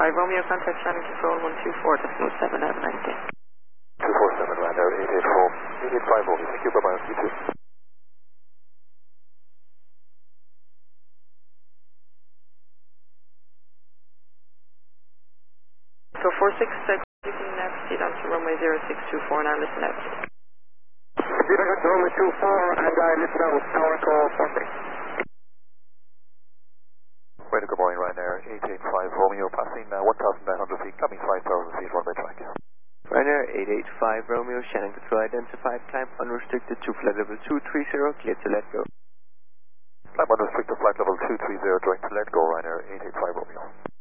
885 Romeo, contact Shannon Control 124.07, have a nice day. 247 Ryanair 885 Romeo, thank you, bye-bye, you too. So 46, you can proceed on to runway 0624 and I'll listen out. Proceed on to runway 24 and I listen out, tower call 46. Right, good morning, Ryanair 885 Romeo, passing 1,900 feet, coming 5,000 feet, runway track. Ryanair 885 Romeo, Shannon Control identified, climb unrestricted to flight level 230, clear to let go. Climb unrestricted flight level 230, direct to let go, Ryanair 885 Romeo.